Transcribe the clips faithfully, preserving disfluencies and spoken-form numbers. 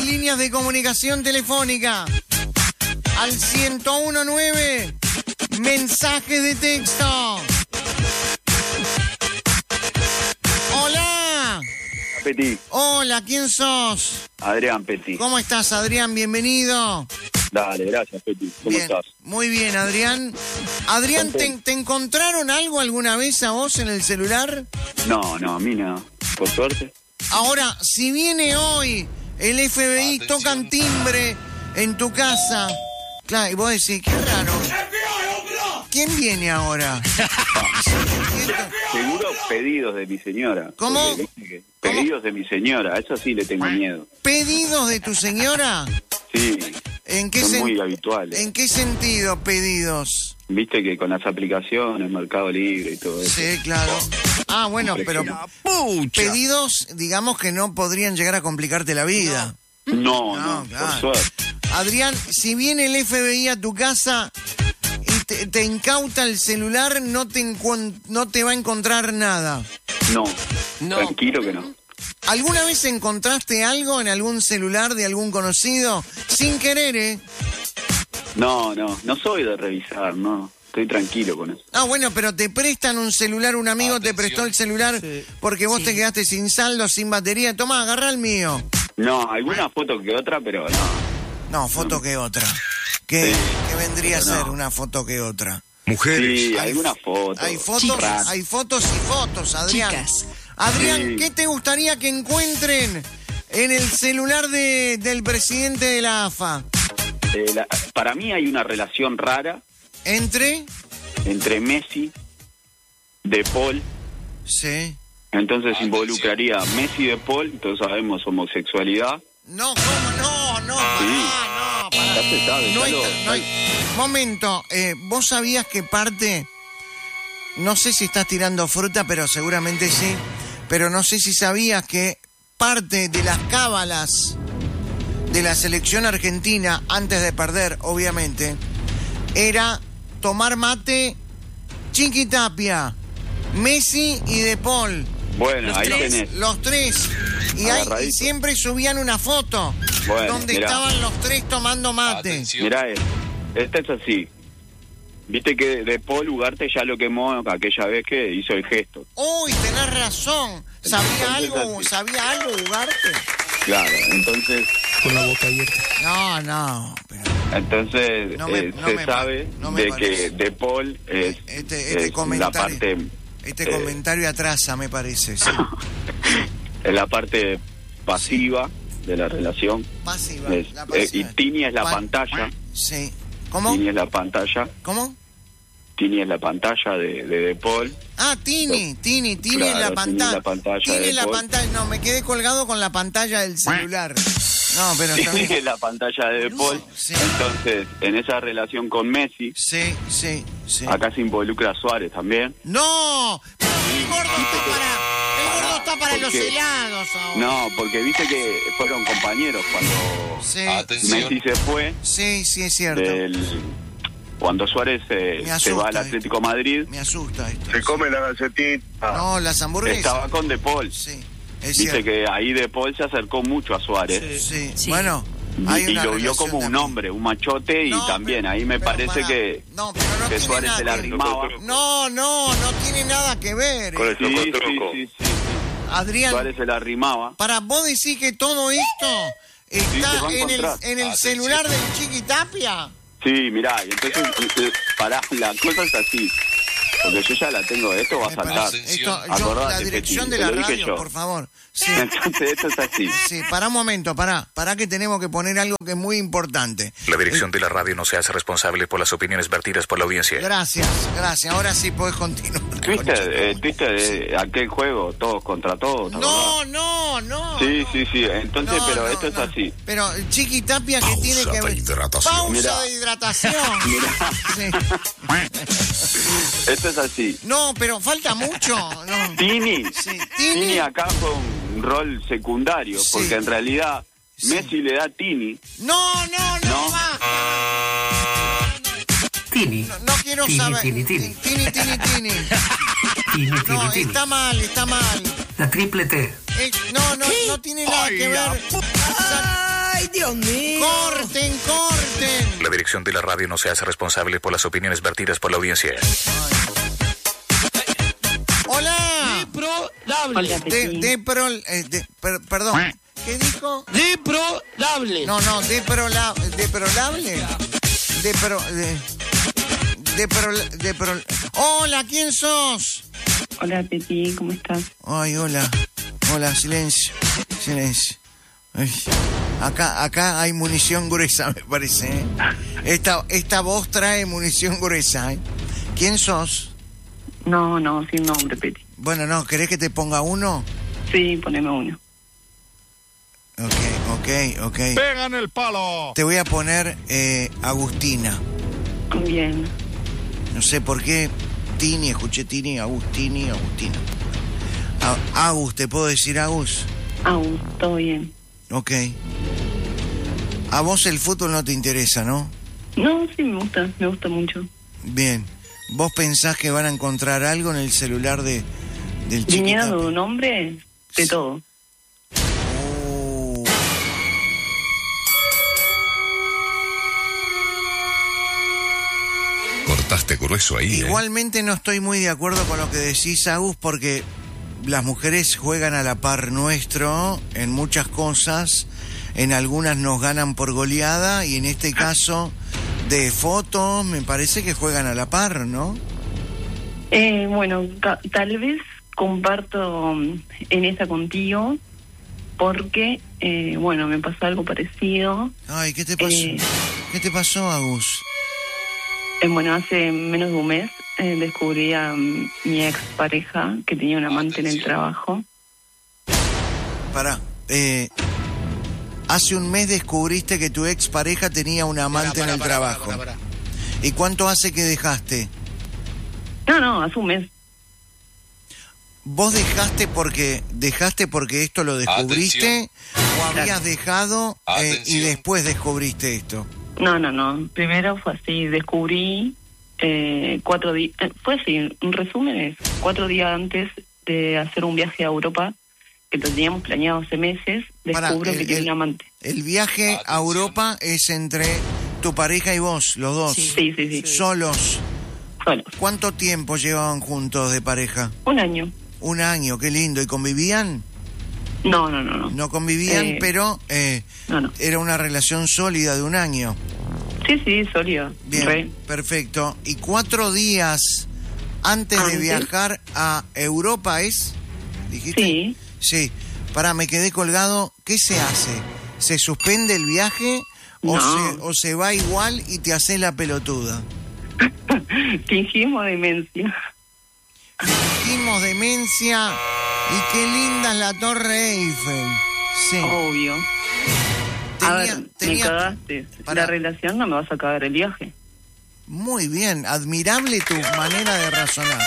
líneas de comunicación telefónica. Al ciento uno nueve, mensajes de texto. Hola. Petit. Hola, ¿quién sos? Adrián Petit. ¿Cómo estás, Adrián? Bienvenido. Dale, gracias, Petit. ¿Cómo bien, estás? Muy bien, Adrián. Adrián, ¿te, ¿te encontraron algo alguna vez a vos en el celular? No, no, a mí no. Por suerte. Ahora, si viene hoy el F B I, Atención. tocan timbre en tu casa. Claro, y vos decís, qué raro. ¿Quién viene ahora? Seguro pedidos de mi señora. ¿Cómo? Porque, viste que- Pedidos de mi señora, eso sí le tengo miedo. ¿Pedidos de tu señora? Sí, ¿En qué, son sen- muy habituales. ¿En qué sentido pedidos? Viste que con las aplicaciones, Mercado Libre y todo eso. Sí, claro. Ah, bueno, pero pedidos, digamos que no podrían llegar a complicarte la vida. No, No, no, claro. por suerte. Adrián, si viene el F B I a tu casa y te, te incauta el celular, no te, encuent- no te va a encontrar nada. No, No. tranquilo que no. ¿Alguna vez encontraste algo en algún celular de algún conocido? Sin querer, ¿eh? No, no, no soy de revisar, no. Estoy tranquilo con eso. Ah, bueno, pero te prestan un celular, un amigo te Atención. prestó el celular porque vos te quedaste sin saldo, sin batería. Tomá, agarrá el mío. No, alguna foto que otra, pero no. No, foto que otra. ¿Qué, Sí. qué vendría a Pero no. ser una foto que otra? Mujeres. Sí, Hay- alguna foto. Hay fotos, Raras. hay fotos y fotos, Adrián. Chicas. Adrián, Sí. ¿qué te gustaría que encuentren en el celular de, del presidente de la A F A? Eh, la- para mí hay una relación rara ¿Entre? entre Messi, De Paul, Sí. entonces Atención. involucraría a Messi y De Paul, entonces sabemos homosexualidad. No, ¿cómo? No, no, pará, no, pará. Ya se sabe, No ya hay lo- ta- no hay- Momento, eh, ¿vos sabías que parte, no sé si estás tirando fruta, pero seguramente sí, pero no sé si sabías que parte de las cábalas de la selección argentina, antes de perder, obviamente, era tomar mate Chiquitapia, Messi y De Paul. Bueno, Los ahí tres, tenés. los tres. Y, hay- y Agarradito. siempre subían una foto Bueno, donde mirá. estaban los tres tomando mate. Atención. Mirá, eh, esta es así. Viste que De Paul Ugarte ya lo quemó aquella vez que hizo el gesto. Uy, tenés razón. ¿Sabía Entonces, algo, así. ¿sabía algo Ugarte? Claro, entonces, Con la boca abierta. No, no. Pero entonces No me- eh, no se me pa- sabe no me de parece. que De Paul es, Este- este es comentario- la parte este eh, comentario atrasa, me parece. Sí. es la parte pasiva de la relación. Pasiva. Es- la eh, pasiva. y Tini es la Pa- pantalla. Sí. ¿Cómo? Tini es la pantalla. ¿Cómo? Tini es la pantalla de De, de Paul. Ah, Tini, Tini, Tini Claro, en la Tini pantalla. en la pantalla Tini de en la Paul. pantalla. No, me quedé colgado con la pantalla del celular. No, pero está Tini bien. es la pantalla de De Paul. Sí. Entonces, en esa relación con Messi, Sí, sí, sí. acá se involucra a Suárez también. ¡No! Pero el gordo está para, el gordo está para los porque- helados ahora. No, porque viste que fueron compañeros cuando Sí, Atención. Messi se fue sí, sí, es cierto. del cuando Suárez eh, Me se asusta, va al Atlético Madrid, Me asusta esto. Se come la galletita. No, las hamburguesas. estaba con De Paul. Sí, es Dice cierto. que ahí De Paul se acercó mucho a Suárez. Sí, Sí. bueno. Y, Hay y una lo vio relación como un también. hombre, un machote, y No, también pero- ahí me pero parece pará. que, No, pero no que tiene Suárez nada se la que- arrimaba. No, no, no tiene nada que ver. Con eh. el Sí, sí, truco. sí, sí, sí. Adrián, Suárez se la arrimaba. para vos decís que todo esto está se va a en el, encontrar. en el Atención. celular del Chiquitapia. Sí, mirá, y entonces, eh, pará, la cosa es así. Porque yo ya la tengo, esto va a Me saltar. parece- esto, yo, Acordate, la dirección Peti, de te la lo dije radio, yo. por favor. Sí. Entonces esto es así. Sí, para un momento, para, para que tenemos que poner algo que es muy importante. La dirección de la radio no se hace responsable por las opiniones vertidas por la audiencia. Gracias, gracias. Ahora sí podés continuar. ¿Viste, eh, ¿viste de aquel juego, todos contra todos? ¿te No, acordás? no, no. Sí, no. sí, sí. Entonces, No, pero no, esto es no. así. Pero el Chiqui Tapia que Pausa tiene que de ver. hidratación. Pausa Mirá. de hidratación. Sí. Esto es así. No, pero falta mucho. No. Tini, Sí, Tini Tini. acá fue un rol secundario, Sí. porque en realidad Sí. Messi le da a Tini. No, no, no, No. basta. Tini. No, no quiero Tini, saber. Tini, Tini. Tini, Tini, Tini. Tini, No, Tini, Tini. está mal, está mal. La triple T. Eh, no, no, no tiene nada que ver. Sa- ¡Ay, Dios mío. ¡Corten, corten! La dirección de la radio no se hace responsable por las opiniones vertidas por la audiencia. ¡Hola! Deplorable. De, de pro, eh, de- per- perdón, ¿qué dijo? Deplorable. No, no, de prola, de prolable. De pro, de, de pro, de pro. Hola, ¿quién sos? Hola, Pepi, ¿cómo estás? Ay, hola. Hola, silencio. Silencio. Ay, acá, acá hay munición gruesa, me parece. ¿eh? Esta, esta voz trae munición gruesa. ¿eh? ¿Quién sos? No, no, sin nombre, Pepi. Bueno, no, ¿querés que te ponga uno? Sí, poneme uno. Ok, ok, ok. ¡Pegan el palo! Te voy a poner eh, Agustina. Bien. No sé por qué. Tini, escuché Tini, Agustini, Agustina. A- Agus, ¿te puedo decir Agus? Aún, todo bien. Ok. A vos el fútbol no te interesa, ¿no? No, sí, me gusta, me gusta mucho. Bien. ¿Vos pensás que van a encontrar algo en el celular de del chiquito? Viñado, un hombre, de todo. Oh. Cortaste grueso ahí, ¿eh? Igualmente no estoy muy de acuerdo con lo que decís, Agus, porque las mujeres juegan a la par nuestro en muchas cosas. En algunas nos ganan por goleada y en este caso de fotos me parece que juegan a la par, ¿no? Eh, bueno, ca- tal vez comparto mm, en esa contigo porque, eh, bueno, me pasó algo parecido. Ay, ¿qué te pasó? Eh. ¿Qué te pasó, Agus? Eh, bueno, hace menos de un mes eh, descubrí a mm, mi ex pareja que tenía un amante en el trabajo. Pará, eh, hace un mes descubriste que tu ex pareja tenía un amante en el trabajo. ¿Y cuánto hace que dejaste? No, no, hace un mes. ¿Vos dejaste porque dejaste porque esto lo descubriste o habías dejado eh, y Atención. después descubriste esto? No, no, no. Primero fue así, descubrí eh, cuatro días, fue así, un resumen es, cuatro días antes de hacer un viaje a Europa, que lo teníamos planeado hace meses, Pará, descubro el- que tiene el- un amante. El viaje a Europa es entre tu pareja y vos, los dos, Sí, sí, sí, solos. solos. ¿Cuánto tiempo llevaban juntos de pareja? Un año. Un año, qué lindo. ¿Y convivían? No, no, no, no. No convivían, Eh, pero eh, No, no. era una relación sólida de un año. Sí, sí, sólido. Bien, Re. perfecto. ¿Y cuatro días antes de Antes. viajar a Europa es? ¿Dijiste? Sí. Sí. Pará, me quedé colgado. ¿Qué se hace? ¿Se suspende el viaje o, No. se, o se va igual y te haces la pelotuda? Fingimos demencia. Fingimos demencia y qué linda es la Torre Eiffel. Sí. Obvio. Tenía- a ver, tenía- me cagaste. Pará. La relación no me vas a cagar el viaje. Muy bien, admirable tu manera de razonar.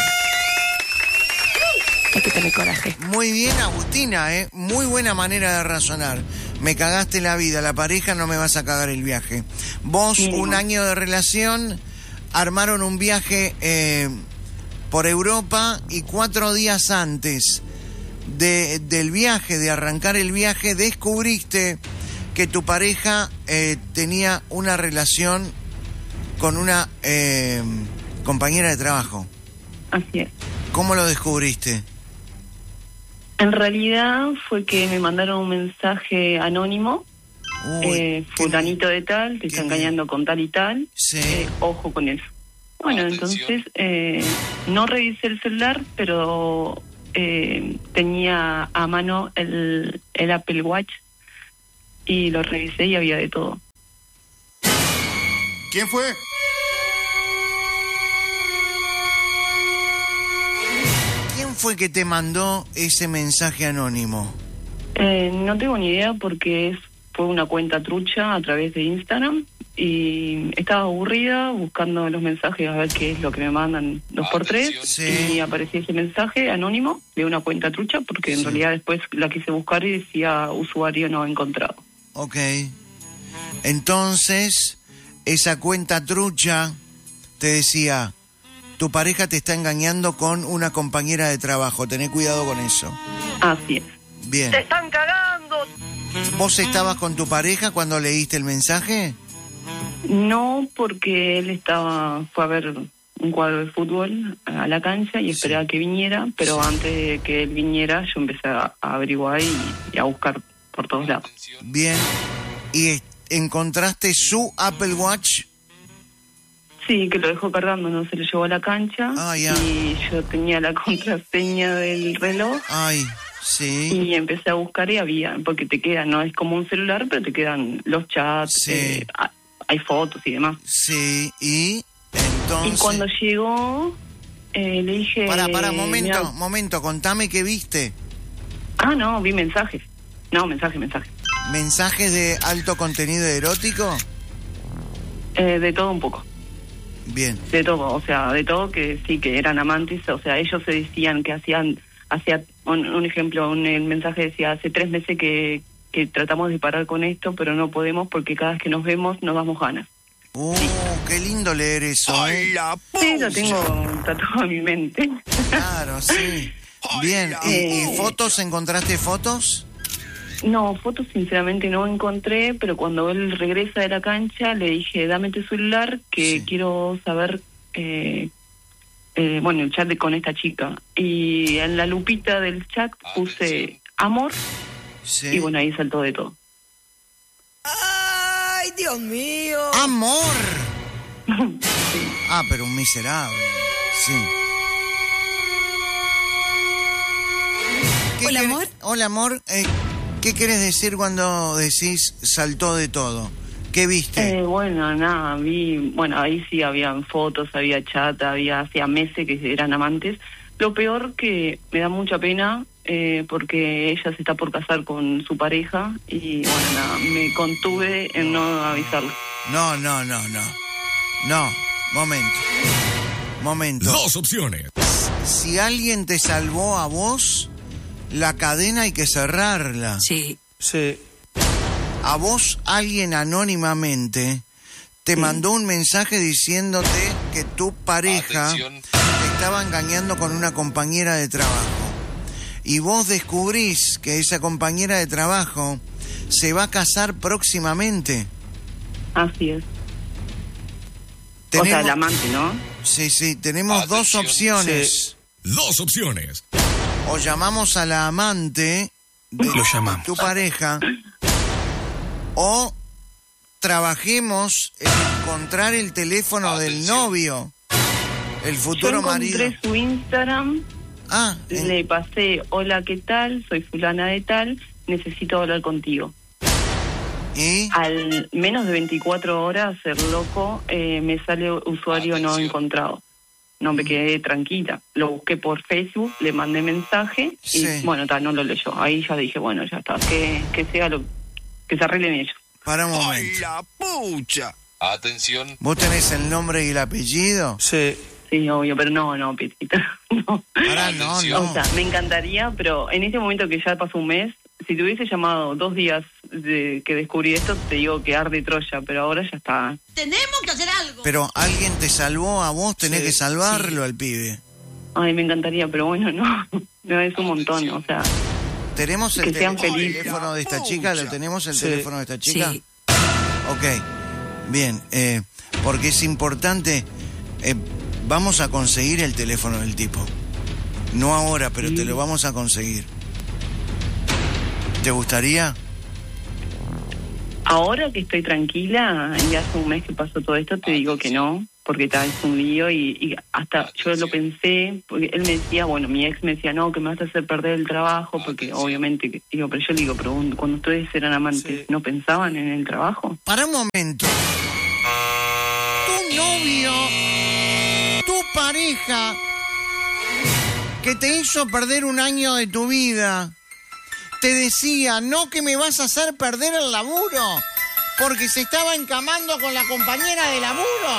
Hay que tener coraje. Muy bien, Agustina, ¿eh? Muy buena manera de razonar. Me cagaste la vida, la pareja no me vas a cagar el viaje. Vos, Sí. un año de relación, armaron un viaje eh, por Europa y cuatro días antes de, del viaje, de arrancar el viaje, descubriste que tu pareja eh, tenía una relación con una eh, compañera de trabajo. Así es. ¿Cómo lo descubriste? En realidad fue que me mandaron un mensaje anónimo. Uy, eh, qué fulanito de tal, te qué está miedo. engañando con tal y tal. Sí. Eh, ojo con eso. Bueno, Atención. entonces eh, no revisé el celular, pero eh, tenía a mano el, el Apple Watch y lo revisé y había de todo. ¿Quién fue? ¿Quién fue que te mandó ese mensaje anónimo? Eh, no tengo ni idea porque es, fue una cuenta trucha a través de Instagram y estaba aburrida buscando los mensajes a ver qué es lo que me mandan dos por tres Sí. y aparecía ese mensaje anónimo de una cuenta trucha porque en Sí. realidad después la quise buscar y decía usuario no encontrado. Ok. Entonces, esa cuenta trucha te decía, tu pareja te está engañando con una compañera de trabajo, tené cuidado con eso. Así es. Bien. ¡Te están cagando! ¿Vos estabas con tu pareja cuando leíste el mensaje? No, porque él estaba, fue a ver un cuadro de fútbol a la cancha y esperaba que viniera, pero Sí. antes de que él viniera yo empecé a, a averiguar y, y a buscar por todos lados. Bien. ¿Y es- encontraste su Apple Watch? Sí, que lo dejó cargando, no se lo llevó a la cancha Ah, ya. y yo tenía la contraseña del reloj Ay, sí. y empecé a buscar y había, porque te quedan, no es como un celular, pero te quedan los chats, Sí. eh, ah, hay fotos y demás. Sí, y entonces... Y cuando llegó, eh, le dije... Pará, pará, momento, "Mirá". momento, contame qué viste. Ah, no, vi mensajes. No, mensaje, mensaje. ¿Mensajes de alto contenido erótico? Eh, de todo un poco. Bien. De todo, o sea, de todo que sí, que eran amantes, o sea, ellos se decían que hacían, hacía un, un ejemplo, un, el mensaje decía, hace tres meses que, que tratamos de parar con esto, pero no podemos porque cada vez que nos vemos nos damos ganas. Uh, qué lindo leer eso, ¿eh? Sí, lo tengo tatuado en mi mente. Claro, sí. Bien, ¿y, y Eh, fotos? ¿Encontraste fotos? No, fotos sinceramente no encontré, pero cuando él regresa de la cancha le dije, dame tu celular que Sí. quiero saber, eh, eh, bueno, el chat de, con esta chica. Y en la lupita del chat puse amor Sí. y bueno, ahí saltó de todo. ¡Ay, Dios mío! ¡Amor! Ah, pero un miserable. Sí. ¿Qué Hola, querés- amor. Hola, amor. Eh, ¿Qué querés decir cuando decís saltó de todo? ¿Qué viste? Eh, bueno, nada, vi, bueno, ahí sí habían fotos, había chat, había hacía meses que eran amantes. Lo peor que me da mucha pena eh, porque ella se está por casar con su pareja y bueno, nada, me contuve en no avisarlo. No, no, no, no. No, momento. Momento. Dos opciones. Si alguien te salvó a vos, la cadena hay que cerrarla. Sí. Sí. A vos alguien anónimamente te mandó un mensaje diciéndote que tu pareja Atención. te estaba engañando con una compañera de trabajo. Y vos descubrís que esa compañera de trabajo se va a casar próximamente. Así es. O sea, Tenemos- el amante, ¿no? Sí, sí, tenemos dos Atención. opciones. Dos opciones. O llamamos a la amante de, Lo llamamos. de tu pareja, o trabajemos en encontrar el teléfono del Atención. novio, el Yo futuro marido. encontré su Instagram, Ah, en- le pasé, hola, ¿qué tal? Soy fulana de tal, necesito hablar contigo. y Al menos de veinticuatro horas, el loco, eh, me sale usuario no Atención. encontrado. No me quedé tranquila. Lo busqué por Facebook, le mandé mensaje y Sí. bueno, ta, no lo leyó. Ahí ya dije, bueno, ya está, que, que sea lo que se arreglen ellos. para un momento. la pucha! Atención. ¿Vos tenés el nombre y el apellido? Sí. Sí, obvio, pero no, no, Pitita, no. Pará, no, Atención. no. O sea, me encantaría, pero en este momento que ya pasó un mes, si te hubiese llamado dos días de que descubrí esto, te digo que arde Troya, pero ahora ya está. Tenemos que hacer algo. Pero alguien te salvó a vos, tenés Sí, que salvarlo al pibe. Ay, me encantaría, pero bueno, no, no es un montón, o sea, ¿Tenemos el Que sean tele- felices. teléfono de esta chica? ¿Lo tenemos el Sí. teléfono de esta chica? Sí. Ok, bien, eh, porque es importante, eh, vamos a conseguir el teléfono del tipo. No ahora, pero te lo vamos a conseguir. ¿Te gustaría? ahora que estoy tranquila, y hace un mes que pasó todo esto, te digo que no, porque tal es un lío y, y hasta yo lo pensé, porque él me decía, bueno, mi ex me decía, no, que me vas a hacer perder el trabajo, porque obviamente, que- digo, pero yo le digo, pero cuando ustedes eran amantes, Sí. ¿no pensaban en el trabajo? Para un momento. Tu novio, tu pareja, que te hizo perder un año de tu vida, te decía, no que me vas a hacer perder el laburo, porque se estaba encamando con la compañera de laburo.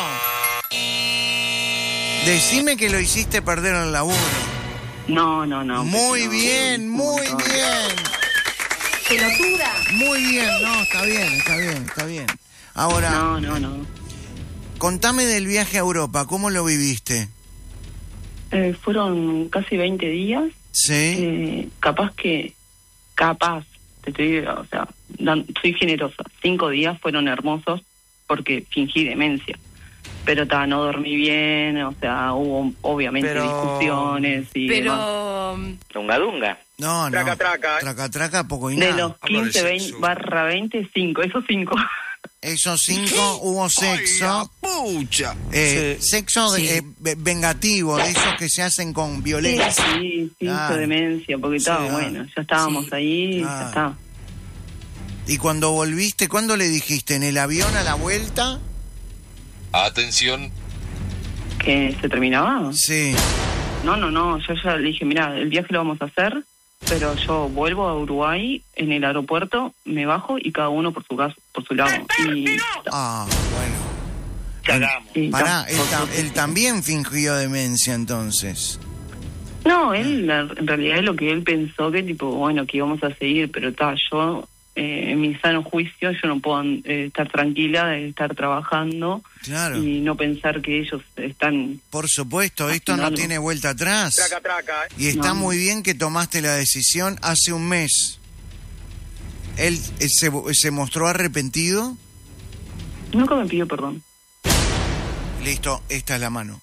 Decime que lo hiciste perder el laburo. No, no, no. Muy no, bien, muy no. bien. Pelotuda. Muy bien, no, está bien, está bien, está bien. Ahora, No, no, no. contame del viaje a Europa, ¿cómo lo viviste? Eh, fueron casi veinte días. Sí, Eh, capaz que, capaz, te estoy, o sea, dan, soy generosa. Cinco días fueron hermosos porque fingí demencia. Pero ta, no dormí bien, o sea, hubo obviamente Pero... discusiones y Pero... Dunga dunga. No, no. Traca, traca. Traca, traca, poco y de nada. los quince, veinte, barra veinte, cinco, esos cinco. Esos cinco hubo sexo. ¡Pucha! Eh, Sí. Sexo Sí. eh, ve- vengativo, de esos que se hacen con Sí, violencia. sí, sí, Claro. hizo demencia, porque Sí, estaba claro. bueno, ya estábamos Sí. ahí, Claro. ya está. Y cuando volviste, ¿cuándo le dijiste? ¿En el avión a la vuelta? Atención. ¿Que se terminaba? Sí. No, no, no, yo ya le dije, mira, el viaje lo vamos a hacer, pero yo vuelvo a Uruguay, en el aeropuerto, me bajo y cada uno por su gas, por su lado. Y, Ah, bueno. Cagamos. y Pará, ta, él, por ta- suerte. él también fingió demencia entonces. No, él, la- en realidad es lo que él pensó que, tipo, bueno, que íbamos a seguir, pero está, yo, eh, en mi sano juicio, yo no puedo eh, estar tranquila de estar trabajando Claro. y no pensar que ellos están... Por supuesto, esto no Claro. tiene vuelta atrás. Traca, traca. Y está No. muy bien que tomaste la decisión hace un mes. ¿Él eh, se, se mostró arrepentido? Nunca me pidió perdón. Listo, esta es la mano.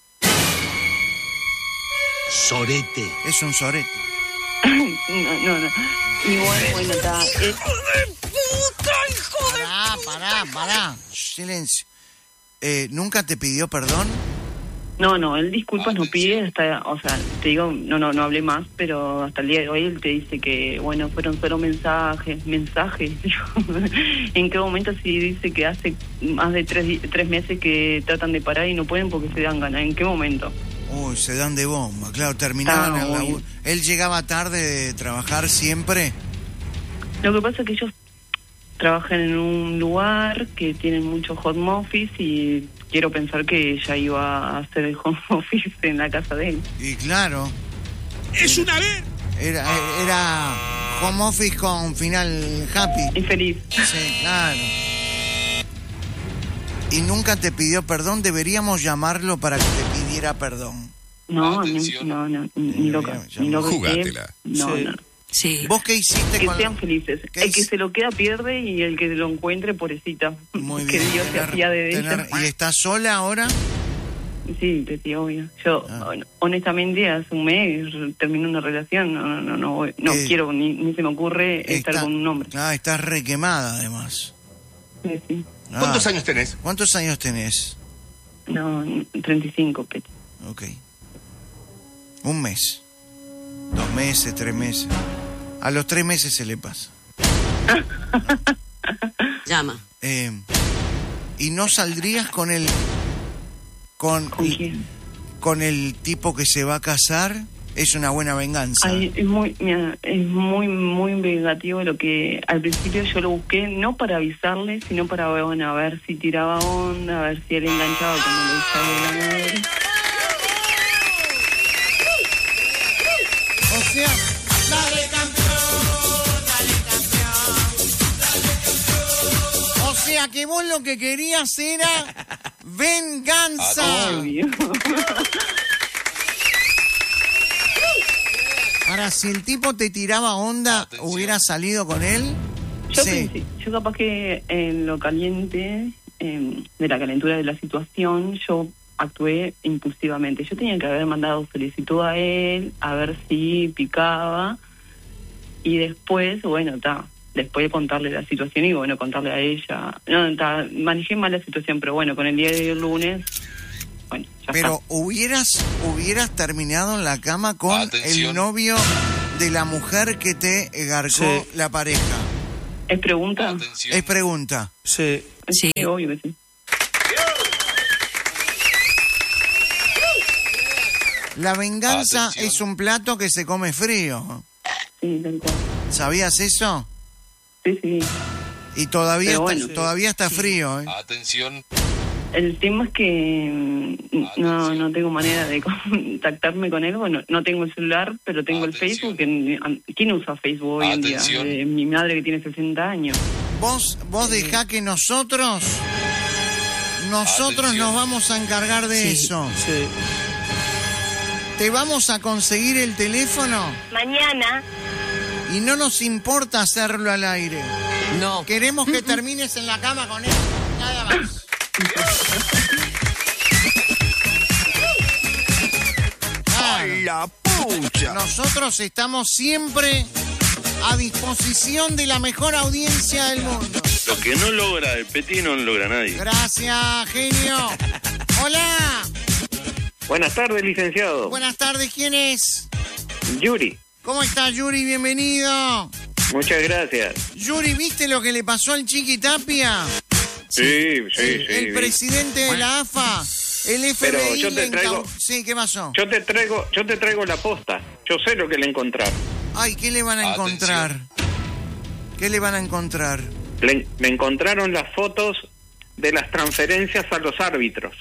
Sorete. Es un sorete. no, no, no. Igual, bueno, está... es- Pará, pará, pará. Silencio. Eh, ¿Nunca te pidió perdón? No, no, él disculpas no pide, hasta, o sea, te digo, no, no, no hablé más, pero hasta el día de hoy él te dice que, bueno, fueron solo mensajes, mensajes, digo. ¿En qué momento si dice que hace más de tres, di- tres meses que tratan de parar y no pueden porque se dan ganas? ¿En qué momento? Uy, se dan de bomba. Claro, terminaban Ah, el laburo. obvio. Él llegaba tarde de trabajar siempre. Lo que pasa es que ellos trabajan en un lugar que tienen mucho home office y quiero pensar que ella iba a hacer el home office en la casa de él. Y claro, ¡Es una vez! era, era home office con final happy. Infeliz. Sí, claro. Y nunca te pidió perdón, deberíamos llamarlo para que te pidiera perdón. No, ni, Atención. no, no, ni, ni loca. Ni loca que- Jugátela. No, Sí. no. Sí. ¿Vos qué hiciste Que con sean felices. ¿Qué El que hice? se lo queda pierde y el que lo encuentre, pobrecita. Muy que bien. Dios se tener- hacía de tener- ella. ¿Y estás sola ahora? Sí, te digo, obvio. Yo, Ah. hon- honestamente, hace un mes terminé una relación. No, no, no, no, voy- no Eh, quiero, ni, ni se me ocurre estar Está- con un hombre. Ah, estás requemada además. Sí, sí. Ah. ¿Cuántos años tenés? ¿Cuántos años tenés? No, treinta y cinco, Peti. Ok. Un mes. Dos meses, tres meses. A los tres meses se le pasa. Llama. Eh, ¿Y no saldrías con el... Con, ¿Con quién? con el tipo que se va a casar? Es una buena venganza. Ay, es muy, mira, es muy, muy vengativo lo que al principio yo lo busqué, no para avisarle, sino para, bueno, a ver si tiraba onda, a ver si él enganchaba como lo hizo de la madre. O sea, dale campeón, dale campeón, dale. O sea que vos lo que querías era venganza. Obvio. Ahora, si el tipo te tiraba onda, Atención. ¿hubieras salido con él? Yo Sí. pensé, yo capaz que en lo caliente, eh, de la calentura de la situación, yo actué impulsivamente. Yo tenía que haber mandado solicitud a él, a ver si picaba, y después, bueno, está, después de contarle la situación y bueno, contarle a ella. No, ta, manejé mal la situación, pero bueno, con el día de lunes, bueno, ya Pero está. hubieras hubieras terminado en la cama con Atención. el novio de la mujer que te garcó Sí. la pareja. ¿Es pregunta? Atención. Es pregunta. Sí. Sí. Obvio que sí. La venganza Atención. es un plato que se come frío. Sí, tal cual. ¿Sabías eso? Sí, sí. Y todavía Pero está, bueno. todavía está frío, ¿eh? Atención. El tema es que mm, no, no tengo manera de contactarme con él. Bueno, no tengo el celular, pero tengo Atención. el Facebook. que- ¿Quién usa Facebook hoy en día? Atención. Eh, mi madre que tiene sesenta años. Vos, vos dejá que nosotros, nosotros Atención. nos vamos a encargar de Sí. eso. Sí. Te vamos a conseguir el teléfono Mañana. Y no nos importa hacerlo al aire. No. Queremos que termines en la cama con él. Nada más. Claro. La pucha. Nosotros estamos siempre a disposición de la mejor audiencia del mundo. Lo que no logra el Peti no lo logra nadie. Gracias, genio. Hola. Buenas tardes, licenciado. Buenas tardes, ¿quién es? Yuri, ¿Cómo está, Yuri? Bienvenido. muchas gracias. Yuri, ¿viste lo que le pasó al Chiqui Tapia? Sí, sí, el, sí. el vi. presidente de la A F A, el F B I. Pero yo te le traigo- encau- Sí, ¿qué pasó? Yo te traigo, yo te traigo la posta. Yo sé lo que le encontraron. Ay, ¿qué le van a encontrar? ¿Qué le van a encontrar? Le, me encontraron las fotos de las transferencias a los árbitros.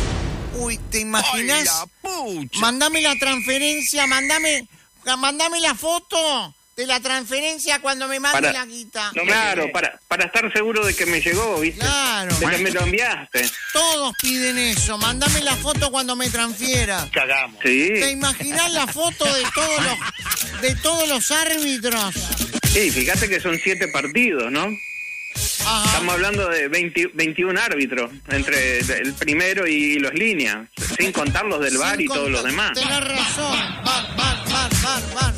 Uy, ¿te Ay, imaginas? la pucha. Mandame la transferencia, mandame, mandame la foto de la transferencia cuando me mande Para- la guita. Claro, para, para estar seguro de que me llegó, ¿viste? Claro. De que me lo enviaste. Todos piden eso. Mandame la foto cuando me transfiera. Cagamos. ¿Te Sí. imaginas la foto de todos los de todos los árbitros? Sí, fíjate que son siete partidos, ¿no? Ajá. Estamos hablando de veinte, veintiún árbitros entre el primero y los líneas, sin contar los del V A R y Sin todos los contar- demás. Tenés razón. Bar, bar, bar, bar, bar.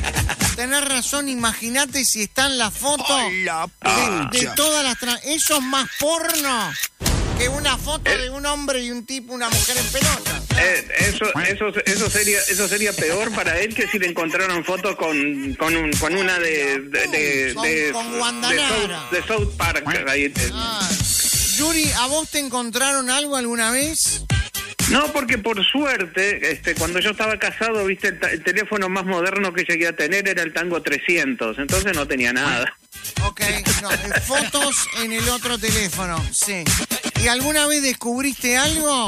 Tenés razón. Imagínate si están las fotos Ay, la de, de pucha. todas las... tra- Eso es más porno que una foto de un hombre y un tipo, una mujer en pelota. Eh, eso, eso, eso sería, eso sería peor para él que si le encontraron fotos con, con, un, con una de, de, de, Con- de- con de Guandanara. South, de South Park. Ahí, eh. Ah. Yuri, ¿a vos te encontraron algo alguna vez? No, porque por suerte, este, cuando yo estaba casado, viste, el, ta- el teléfono más moderno que llegué a tener era el Tango trescientos, entonces no tenía nada. Ok, no, eh, fotos en el otro teléfono, sí. ¿Y alguna vez descubriste algo?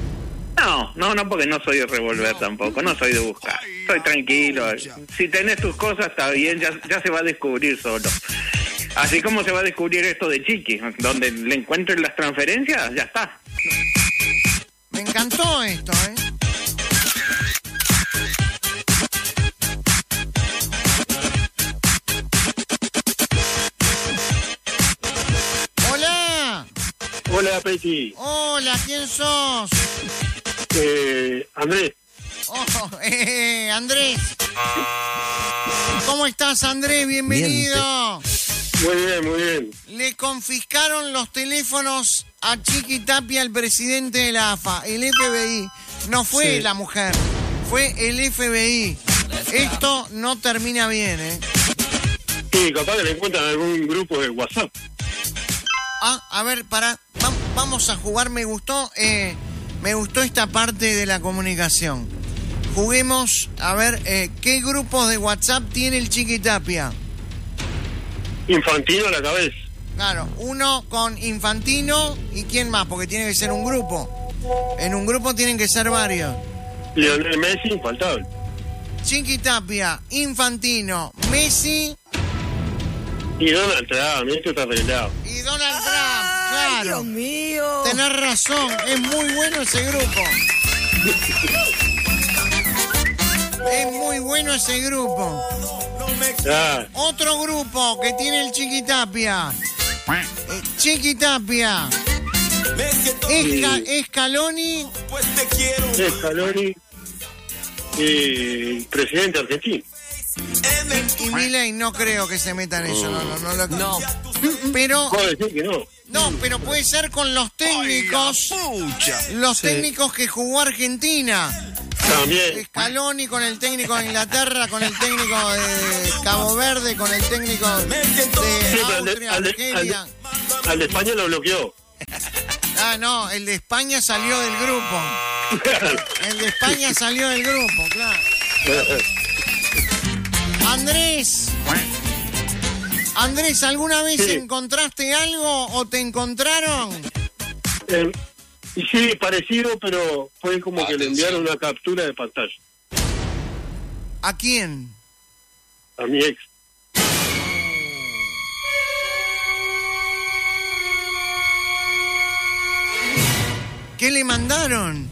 No, no, no, porque no soy de revolver tampoco, no soy de buscar. Soy tranquilo. Si tenés tus cosas, está bien, ya, ya se va a descubrir solo. Así como se va a descubrir esto de Chiqui, donde le encuentren las transferencias, ya está. Me encantó esto, ¿eh? Hola. Hola, Peti. Hola, ¿quién sos? Eh, Andrés. Oh, eh, Andrés. ¿Cómo estás, Andrés? Bienvenido. Muy bien, muy bien. Le confiscaron los teléfonos a Chiqui Tapia, el presidente de la A F A, el F B I. No fue Sí. la mujer, fue el F B I. Esto no termina bien, ¿eh? Sí, capaz que le encuentran algún grupo de WhatsApp. Ah, a ver, para, vamos a jugar. Me gustó, eh, me gustó esta parte de la comunicación. Juguemos, a ver, eh, ¿qué grupos de WhatsApp tiene el Chiqui Tapia? Infantino a la cabeza. Claro, uno con Infantino y quién más, porque tiene que ser un grupo. En un grupo tienen que ser varios. Lionel Messi, infaltable. Chiqui Tapia, Infantino, Messi Y Donald Trump, esto está arreglado. y Donald Trump. Claro. Dios mío. Tenés razón, es muy bueno ese grupo. Es muy bueno ese grupo. Ah, Otro grupo que tiene el Chiqui Tapia. Eh, Chiqui Tapia. Esca- Scaloni es Scaloni, eh, presidente argentino. y Milei. No creo que se metan en eso. No, no, no. lo- No. Pero, Puedo decir que no. no, pero puede ser con los técnicos. Pucha. Los técnicos que jugó Argentina. También. Scaloni con el técnico de Inglaterra, con el técnico de Cabo Verde, con el técnico de Sí, pero al de, Austria, al de- al de- Argelia. al de España lo bloqueó. Ah, no, el de España salió del grupo. El de España salió del grupo, claro. Andrés. Andrés, ¿alguna vez Sí. encontraste algo o te encontraron? Eh, y sí, parecido, pero fue como que le enviaron una captura de pantalla ¿A quién? a mi ex. ¿Qué le mandaron?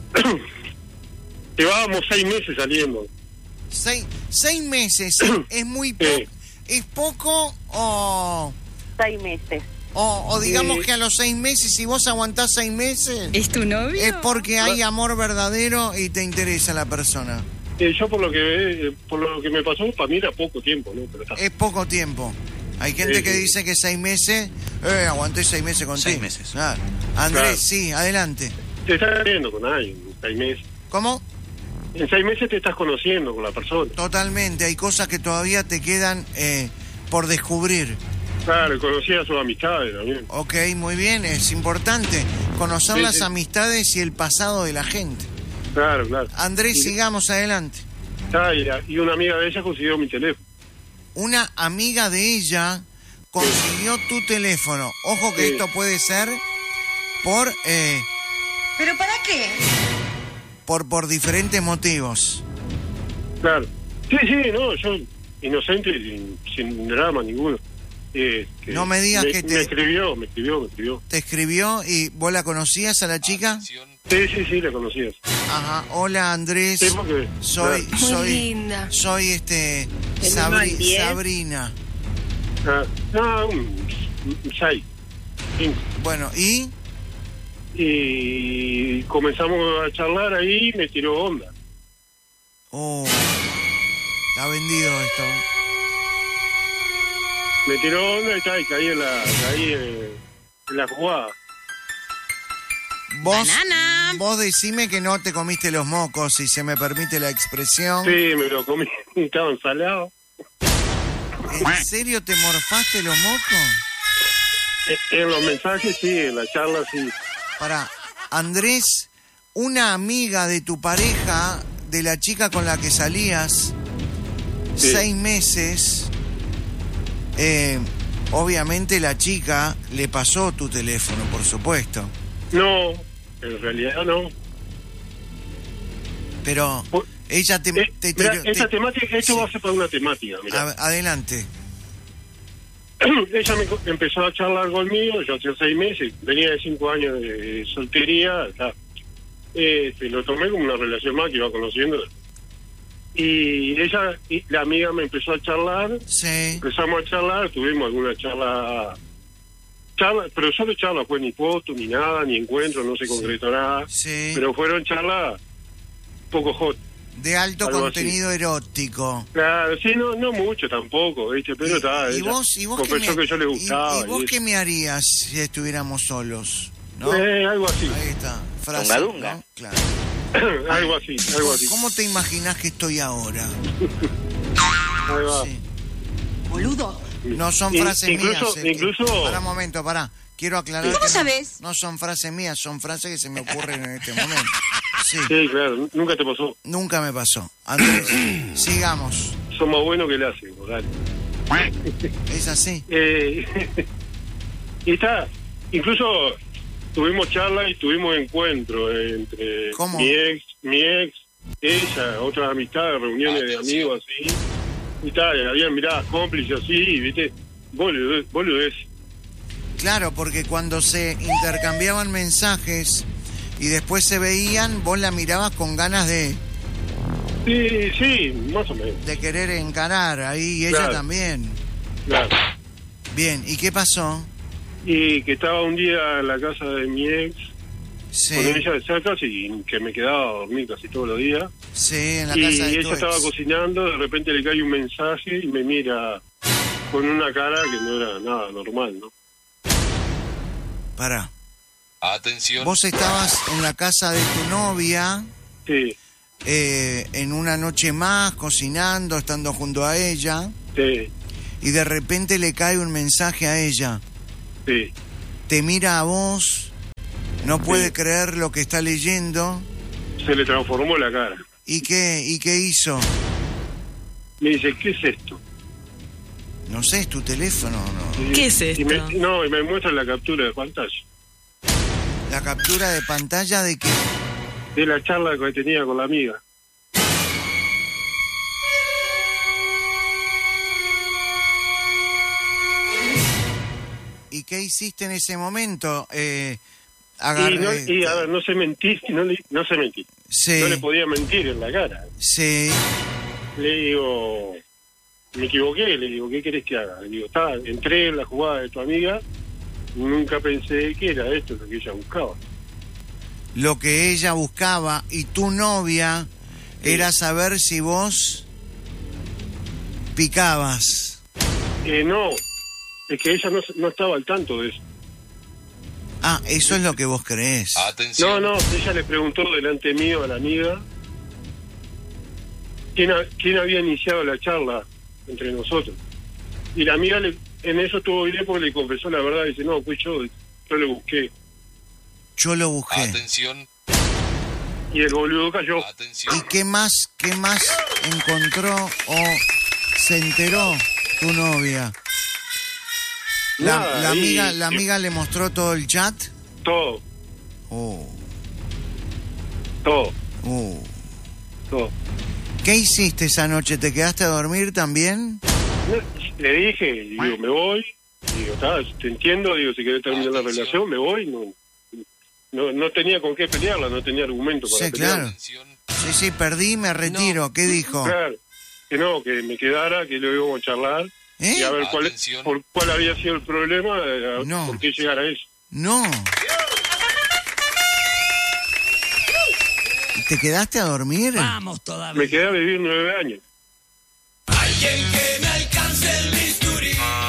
Llevábamos seis meses saliendo. Seis, seis meses, es muy po- Sí. ¿Es poco o, Seis meses. o, o digamos Sí. que a los seis meses, si vos aguantás seis meses, ¿Es tu novio? es porque hay amor verdadero y te interesa la persona? Eh, yo por lo que eh, por lo que me pasó, para mí era poco tiempo, ¿no? Pero está. Es poco tiempo. Hay gente Sí, que sí. dice que seis meses, eh, aguanté seis meses contigo. Seis meses. Claro. Andrés, Claro. sí, adelante. Te estás viendo con alguien en seis meses. ¿Cómo? En seis meses te estás conociendo con la persona. Totalmente, hay cosas que todavía te quedan eh, por descubrir. Claro, conocí a sus amistades también. Ok, muy bien, es importante conocer Sí, las sí. amistades y el pasado de la gente. Claro, claro. Andrés, Y- sigamos adelante. Ah, y, y una amiga de ella consiguió mi teléfono. Una amiga de ella consiguió tu teléfono. Ojo que Sí. esto puede ser por, eh, ¿Pero para qué? por, por diferentes motivos. Claro. Sí, sí, no, yo inocente, sin, sin drama ninguno. Eh, que No me digas que te- Me escribió, me escribió, me escribió. Te escribió y vos la conocías a la chica. Atención. Sí, sí, sí, la conocías. Ajá. Hola Andrés. Sí, porque- Soy, claro. Muy soy, linda. soy este ¿El Sabri- uno al diez? Sabrina. Ah, no, un, un seis, cinco. Bueno, ¿y? Y comenzamos a charlar ahí y me tiró onda. Oh, está vendido esto. Me tiró onda y, está, y caí en la, caí en, en la jugada. Vos, Banana. vos decime que no te comiste los mocos, si se me permite la expresión. Sí, me lo comí, estaban salados. ¿En serio te morfaste los mocos? En en los mensajes sí, en la charla sí. Para Andrés, una amiga de tu pareja, de la chica con la que salías, Sí. seis meses, eh, obviamente la chica le pasó tu teléfono, por supuesto. No, en realidad no. Pero Por- ella te... Eh, te- mirá, te- esta te- temática, esto sí. va a ser para una temática, mirá. A- adelante. Ella me co- empezó a charlar conmigo, yo hacía seis meses, venía de cinco años de soltería, ta. Este, lo tomé como una relación más que iba conociendo. Y ella, y la amiga me empezó a charlar, Sí. empezamos a charlar, tuvimos alguna charla, charla pero solo charla, fue ni foto, ni nada, ni encuentro, no se concretó nada, Sí. pero fueron charlas poco hot. De alto algo contenido erótico. Claro, sí, no no mucho tampoco, ¿viste? Pero está, y ella vos, y vos qué confesó me, que yo le y- gustaba. y vos y qué me harías si estuviéramos solos? ¿No? Eh, algo así, Ahí está. Frase, Dunga, dunga. ¿no? Claro. algo así, algo así. ¿Cómo te imaginás que estoy ahora? Ahí va. Sí. Boludo. No son In- frases incluso- mías. eh, que- incluso- Pará un momento, pará. Quiero aclarar. ¿Cómo que no- sabés? No, son frases mías, son frases que se me ocurren en este momento. Sí. Sí, claro, nunca te pasó. Nunca me pasó. Andrés, sigamos. Son más buenos que el ácido, dale. Es así. Eh, y está, incluso tuvimos charla y tuvimos encuentro entre ¿Cómo? mi ex, mi ex, ella, otras amistades, reuniones de amigos así. Y tal, había miradas cómplices así, y, viste, boludez, boludez. Claro, porque cuando se intercambiaban mensajes y después se veían, vos la mirabas con ganas de, Sí, sí, más o menos. de querer encarar ahí y ella Claro. también. Claro. Bien, ¿y qué pasó? Y que estaba un día en la casa de mi ex, Sí, con ella de cerca, y que me quedaba a dormir casi todos los días. sí, en la Y casa de tu ella ex. estaba cocinando, de repente le cae un mensaje y me mira con una cara que no era nada normal, ¿no? Pará. Atención. Vos estabas en la casa de tu novia, Sí, eh, en una noche más, cocinando, estando junto a ella, sí, y de repente le cae un mensaje a ella. sí. Te mira a vos, no puede Sí. creer lo que está leyendo. Se le transformó la cara. ¿Y qué, y qué hizo? Me dice, ¿qué es esto? No sé, es tu teléfono, ¿no? Y- ¿Qué es y me- esto? no, y me muestra la captura de pantalla. La captura de pantalla de que... De la charla que tenía con la amiga. ¿Y qué hiciste en ese momento? Eh, Y, agarré... no, y a ver, no sé mentir, no, le- no sé mentir. Sí, No le podía mentir en la cara. sí, Le digo, me equivoqué, le digo, ¿qué querés que haga? Le digo, está, entré en la jugada de tu amiga, nunca pensé que era esto lo que ella buscaba. Lo que ella buscaba y tu novia sí. era saber si vos picabas. Eh, no, es que ella no, no estaba al tanto de eso. Ah, eso es lo que vos creés. Atención. No, no, ella le preguntó delante mío a la amiga quién, ha, quién había iniciado la charla entre nosotros. Y la amiga le, en eso estuvo bien porque le confesó la verdad. Dice, no, fui yo, yo le busqué. Yo lo busqué. Atención. Y el boludo cayó. Atención. ¿Y qué más, qué más encontró o se enteró tu novia? La, Nada, la amiga, y- la amiga le mostró todo el chat. Todo, Oh, todo, oh. todo. ¿Qué hiciste esa noche? ¿Te quedaste a dormir también? Le dije, digo, me voy. Digo, está, te entiendo, digo, si querés terminar la Atención. relación, me voy. No, no, no tenía con qué pelearla, no tenía argumento para Sí, pelearla. claro. Atención. Sí, sí, perdí, me retiro. ¿Qué dijo? Claro, que no, que me quedara, que lo íbamos a charlar ¿Eh? y a ver cuál, Atención. por cuál había sido el problema, eh, a- No. por qué llegar a eso. No. ¿Te quedaste a dormir? Vamos todavía. Me quedé a vivir nueve años. Alguien que me alcance el bisturí.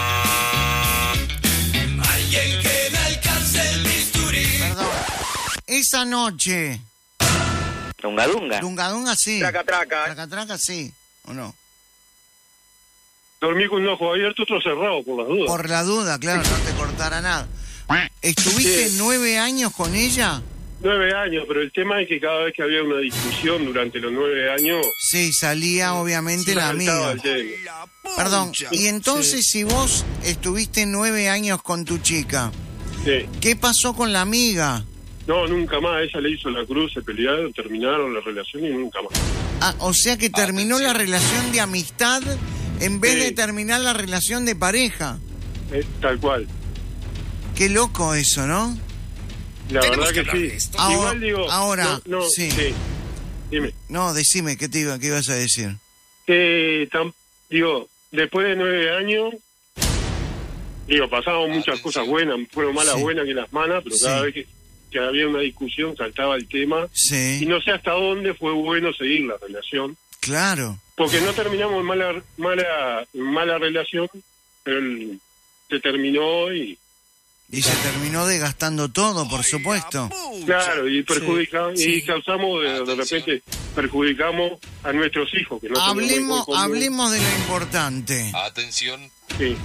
Alguien que me alcance el bisturí. Perdón. Esa noche. Dunga dunga. Dunga Dunga sí. Traca traca. Traca traca sí. ¿O no? Dormí con un ojo abierto, otro cerrado, por las dudas. Por la duda, claro, no te cortara nada. ¿Estuviste Sí. nueve años con ella? Nueve años, pero el tema es que cada vez que había una discusión durante los nueve años, Sí, salía obviamente la saltaba amiga. el tema. Perdón, y entonces si vos estuviste nueve años con tu chica, Sí. ¿qué pasó con la amiga? No, nunca más. Ella le hizo la cruz, se pelearon, terminaron la relación y nunca más. Ah, o sea que terminó la relación de amistad en vez Sí. de terminar la relación de pareja. Eh, tal cual. Qué loco eso, ¿no? La Tenemos verdad que que hablar de sí. esto. Ahora- Igual digo... ahora, no, no, sí. Dime. No, decime, ¿qué te iba, qué ibas a decir? Que, tam- digo, después de nueve años, digo, pasaban muchas Atención. cosas buenas, fueron más las Sí. buenas que las malas, pero cada Sí. vez que, que había una discusión saltaba el tema. Y Sí, no sé hasta dónde fue bueno seguir la relación. claro. Porque no terminamos en mala, mala, mala relación, pero el- se terminó y... Y se terminó desgastando todo, por supuesto. Claro, y perjudica, Sí. y causamos, de, de Atención. repente, perjudicamos a nuestros hijos. Que no tenemos Hablemos, en común. hablemos de lo importante. Atención. Sí.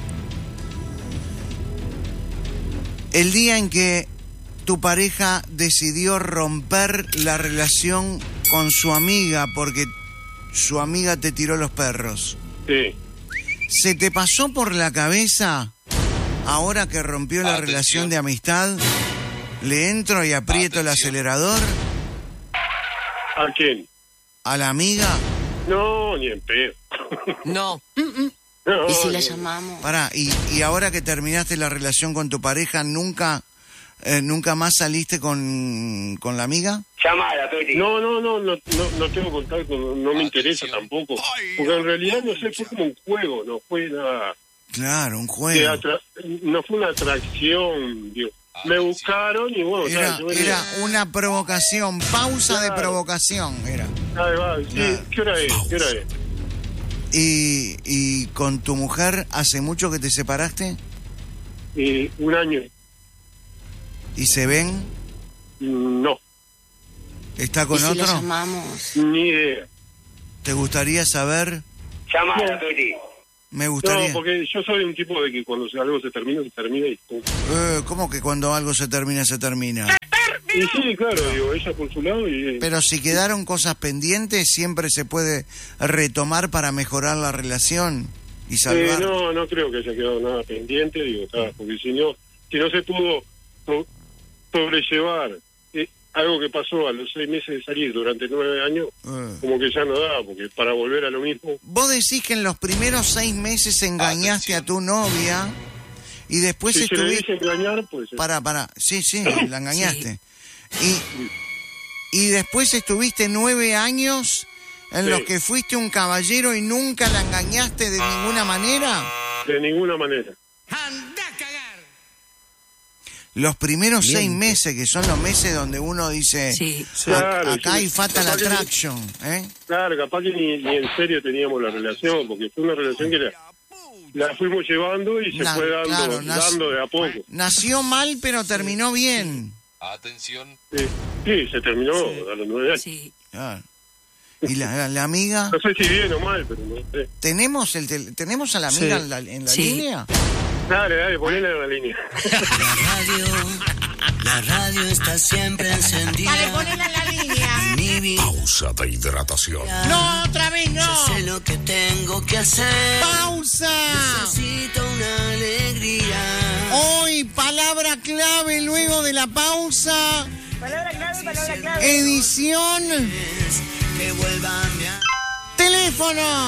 El día en que tu pareja decidió romper la relación con su amiga porque su amiga te tiró los perros, Sí. ¿se te pasó por la cabeza, ahora que rompió la Atención. relación de amistad, le entro y aprieto el Atención. acelerador ¿A quién? a la amiga? No, ni en pedo. No. No, ¿Y si la no. llamamos? Pará, y, y ahora que terminaste la relación con tu pareja, ¿nunca, eh, nunca más saliste con, con la amiga? Llamada, Tuti. No, no, no, no, no, no tengo contacto, no, no me interesa Atención. tampoco. Porque en realidad, no sé, fue como un juego, no fue nada... Claro, un de juego. atra- no fue una atracción, digo. Me Atención. buscaron y bueno, Era, ¿sabes? Yo venía- era una provocación, pausa de Claro. provocación, era. Ahí va, sí, Claro. ¿qué hora es? ¿Qué hora es? ¿Y, y con tu mujer hace mucho que te separaste? Eh, un año. ¿Y se ven? No, ¿Está ¿Y con si la otro? llamamos? ni idea. ¿Te gustaría saber? Llamada, Tuti. Me No, gustaría. porque yo soy un tipo de que cuando algo se termina, se termina y punto. Eh, ¿Cómo que cuando algo se termina, se termina? Y sí, claro, digo, ella por su lado y... Pero si quedaron cosas pendientes, siempre se puede retomar para mejorar la relación y Eh, salvar. no, no creo que haya quedado nada pendiente, digo, está, porque si no, si no se pudo so- sobrellevar eh, algo que pasó a los seis meses de salir durante nueve años, Eh. como que ya no da, porque para volver a lo mismo, Vos decís que en los primeros seis meses engañaste a tu novia y después si se le estuviste... dice engañar, pues... Para, para, sí, sí, la engañaste. Y, y después estuviste nueve años en Sí. los que fuiste un caballero y nunca la engañaste de ninguna manera? De ninguna manera. Los primeros Bien. seis meses, que son los meses donde uno dice, Sí. "Ac- Claro, acá sí. hay fatal Capaz que- attraction, ¿eh? Claro, capaz que ni, ni en serio teníamos la relación, porque fue una relación que la, la fuimos llevando y se Na- fue dando, claro, nas- dando de a poco. Nació mal, pero terminó bien. Atención. Sí, sí, se terminó a los nueve años. Sí. Claro. ¿Y la, la- la amiga? No sé si bien o mal, pero no sé. ¿Tenemos el tel- ¿tenemos a la amiga Sí. en la, en la Sí. línea? Dale, dale, ponela en la línea. La radio, la radio está siempre encendida. Dale, ponela en la línea. Mi vida. Pausa de hidratación. ¡No, otra vez Ya no! sé lo que tengo que hacer. ¡Pausa! Necesito una alegría. Hoy, palabra clave luego de la pausa. Palabra clave, palabra clave. Edición. Que vuelva a mi Teléfono.